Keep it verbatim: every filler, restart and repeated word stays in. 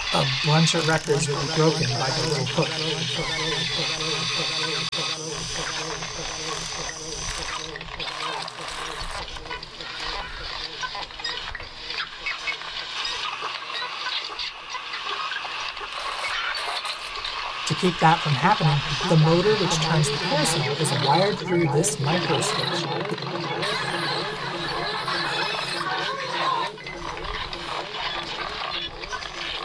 A bunch of records would be broken by the little hook. To keep that from happening, the motor which turns the carousel is wired through this micro switch.